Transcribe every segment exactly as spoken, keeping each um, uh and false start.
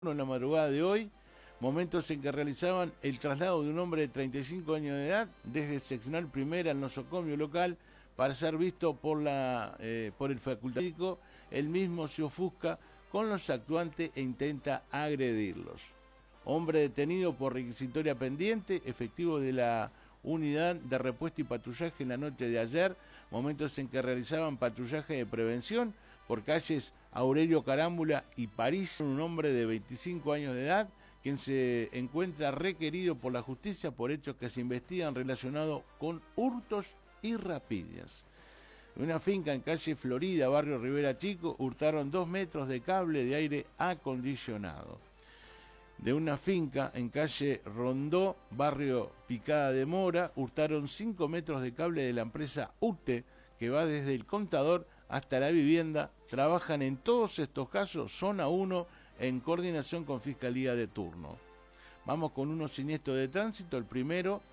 En la madrugada de hoy, momentos en que realizaban el traslado de un hombre de treinta y cinco años de edad desde seccional primera al nosocomio local para ser visto por la eh, por el facultativo. El mismo se ofusca con los actuantes e intenta agredirlos. Hombre detenido por requisitoria pendiente, efectivo de la unidad de repuesto y patrullaje en la noche de ayer, momentos en que realizaban patrullaje de prevención por calles Aurelio Carámbula y París, un hombre de veinticinco años de edad, quien se encuentra requerido por la justicia por hechos que se investigan relacionados con hurtos y rapiñas. En una finca en calle Florida, barrio Rivera Chico, hurtaron dos metros de cable de aire acondicionado. De una finca en calle Rondó, barrio Picada de Mora, hurtaron cinco metros de cable de la empresa U T E, que va desde el contador hasta la vivienda. Trabajan en todos estos casos zona uno en coordinación con Fiscalía de turno. Vamos con unos siniestros de tránsito. El primero,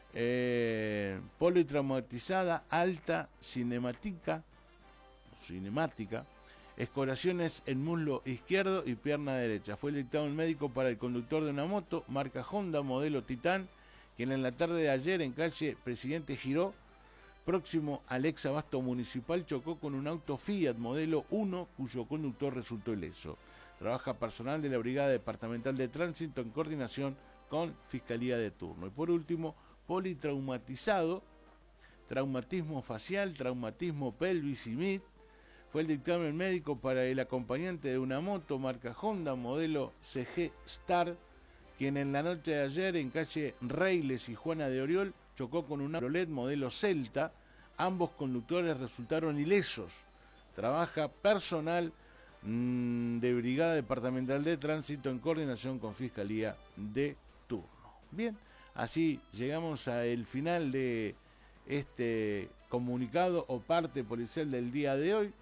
eh, politraumatizada, alta, cinemática, cinemática, escoraciones en muslo izquierdo y pierna derecha. Fue el dictado médico para el conductor de una moto, marca Honda, modelo Titán, quien en la tarde de ayer en calle Presidente Giró, próximo al ex abasto municipal, chocó con un auto Fiat modelo uno, cuyo conductor resultó ileso. Trabaja personal de la Brigada Departamental de Tránsito en coordinación con Fiscalía de turno. Y por último, politraumatizado, traumatismo facial, traumatismo pelvis y M I T. Fue el dictamen médico para el acompañante de una moto marca Honda modelo C G Star, quien en la noche de ayer en calle Reiles y Juana de Oriol chocó con una Chevrolet modelo Celta. Ambos conductores resultaron ilesos. Trabaja personal mmm, de Brigada Departamental de Tránsito en coordinación con Fiscalía de turno. Bien, así llegamos al final de este comunicado o parte policial del día de hoy.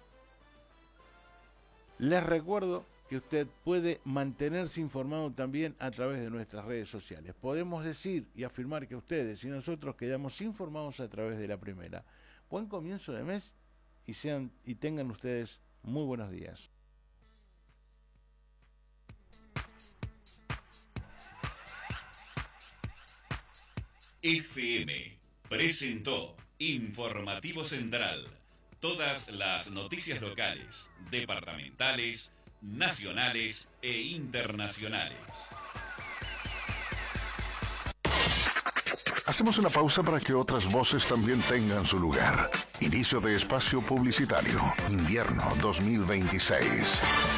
Les recuerdo que usted puede mantenerse informado también a través de nuestras redes sociales. Podemos decir y afirmar que ustedes y nosotros quedamos informados a través de la primera. Buen comienzo de mes y sean y tengan ustedes muy buenos días. F M presentó Informativo Central. Todas las noticias locales, departamentales, nacionales e internacionales. Hacemos una pausa para que otras voces también tengan su lugar. Inicio de espacio publicitario. Invierno dos mil veintiséis.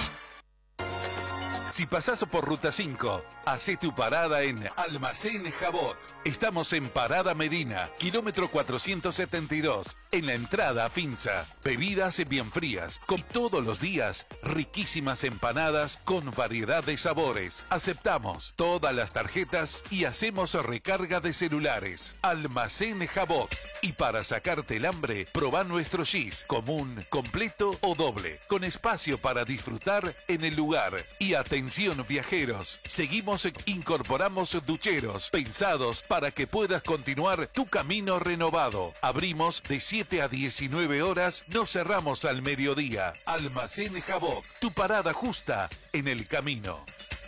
Si pasás por Ruta cinco, hacé tu parada en Almacén Jabot. Estamos en Parada Medina, kilómetro cuatrocientos setenta y dos, en la entrada a Finza. Bebidas bien frías, con todos los días, riquísimas empanadas con variedad de sabores. Aceptamos todas las tarjetas y hacemos recarga de celulares. Almacén Jabot. Y para sacarte el hambre, probá nuestro gis, común, completo o doble, con espacio para disfrutar en el lugar. Y atención viajeros, seguimos, incorporamos ducheros, pensados para que puedas continuar tu camino renovado. Abrimos de siete a diecinueve horas, no cerramos al mediodía. Almacén Jabot, tu parada justa en el camino.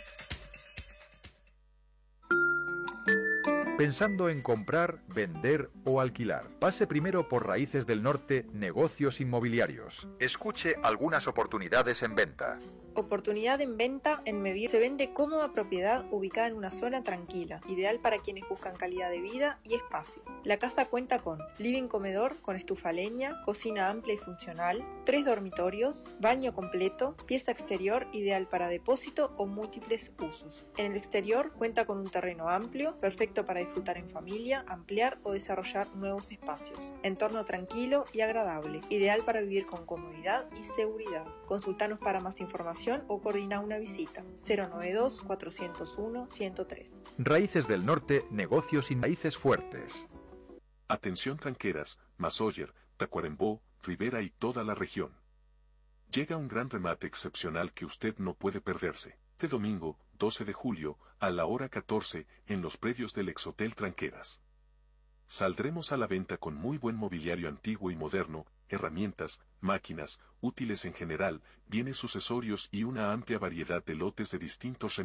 Pensando en comprar, vender o alquilar. Pase primero por Raíces del Norte, Negocios Inmobiliarios. Escuche algunas oportunidades en venta. Oportunidad en venta en Mevier. Se vende cómoda propiedad ubicada en una zona tranquila, ideal para quienes buscan calidad de vida y espacio. La casa cuenta con living comedor con estufa a leña, cocina amplia y funcional, tres dormitorios, baño completo, pieza exterior ideal para depósito o múltiples usos. En el exterior cuenta con un terreno amplio, perfecto para disfrutar en familia, ampliar o desarrollar nuevos espacios. Entorno tranquilo y agradable, ideal para vivir con comodidad y seguridad. Consultanos para más información o coordina una visita. cero noventa y dos, cuatrocientos uno, ciento tres. Raíces del Norte, Negocios y Raíces Fuertes. Atención tranqueras, Masoyer, Tacuarembó, Rivera y toda la región. Llega un gran remate excepcional que usted no puede perderse. Este domingo, doce de julio, a la hora catorce, en los predios del Exhotel Tranqueras. Saldremos a la venta con muy buen mobiliario antiguo y moderno, herramientas, máquinas, útiles en general, bienes sucesorios y una amplia variedad de lotes de distintos